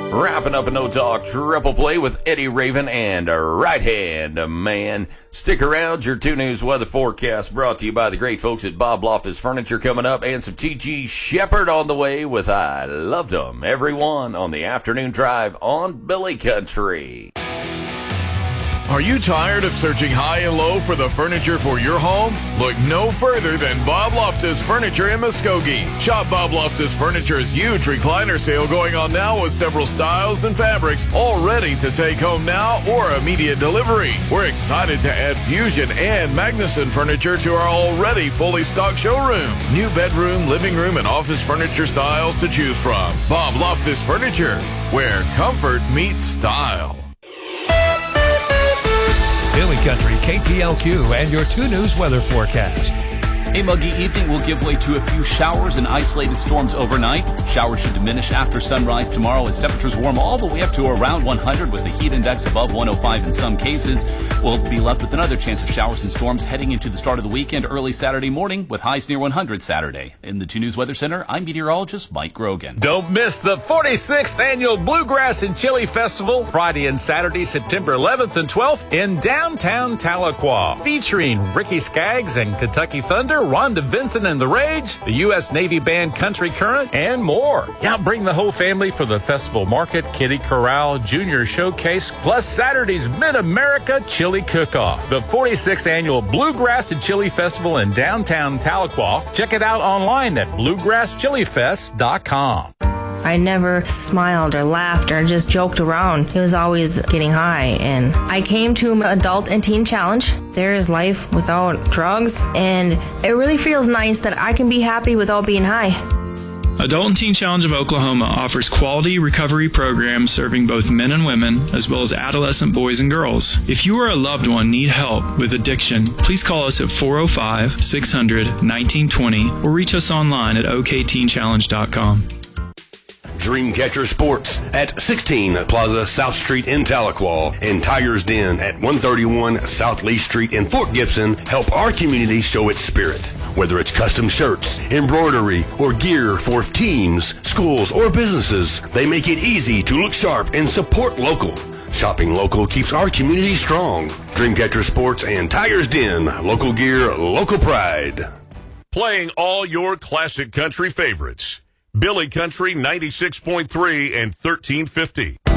Wrapping up a No Talk triple play with Eddie Raven and Right Hand Man. Stick around. Your 2 News weather forecast brought to you by the great folks at Bob Loftus Furniture coming up, and some T.G. Shepherd on the way with I Loved 'Em. Everyone on the afternoon drive on Billy Country. Are you tired of searching high and low for the furniture for your home? Look no further than Bob Loftus Furniture in Muskogee. Shop Bob Loftus Furniture's huge recliner sale going on now with several styles and fabrics all ready to take home now or immediate delivery. We're excited to add Fusion and Magnuson furniture to our already fully stocked showroom. New bedroom, living room, and office furniture styles to choose from. Bob Loftus Furniture, where comfort meets style. Billy Country, KPLQ, and your 2 News weather forecast. A muggy evening will give way to a few showers and isolated storms overnight. Showers should diminish after sunrise tomorrow as temperatures warm all the way up to around 100 with the heat index above 105 in some cases. We'll be left with another chance of showers and storms heading into the start of the weekend early Saturday morning with highs near 100 Saturday. In the 2 News Weather Center, I'm meteorologist Mike Grogan. Don't miss the 46th Annual Bluegrass and Chili Festival, Friday and Saturday, September 11th and 12th in downtown Tahlequah. Featuring Ricky Skaggs and Kentucky Thunder, Rhonda Vincent and the Rage, the U.S. Navy Band Country Current, and more. Yeah, bring the whole family for the festival market, Kitty Corral, Junior Showcase, plus Saturday's Mid-America Chili Cook-Off. The 46th Annual Bluegrass and Chili Festival in downtown Tahlequah. Check it out online at bluegrasschilifest.com. I never smiled or laughed or just joked around. It was always getting high. And I came to an adult and teen challenge. There is life without drugs. And it really feels nice that I can be happy without being high. Adult and Teen Challenge of Oklahoma offers quality recovery programs serving both men and women, as well as adolescent boys and girls. If you or a loved one need help with addiction, please call us at 405-600-1920 or reach us online at okteenchallenge.com. Dreamcatcher Sports at 16 Plaza South Street in Tahlequah and Tiger's Den at 131 South Lee Street in Fort Gibson help our community show its spirit. Whether it's custom shirts, embroidery, or gear for teams, schools, or businesses, they make it easy to look sharp and support local. Shopping local keeps our community strong. Dreamcatcher Sports and Tiger's Den, local gear, local pride. Playing all your classic country favorites. Billy Country 96.3 and 1350.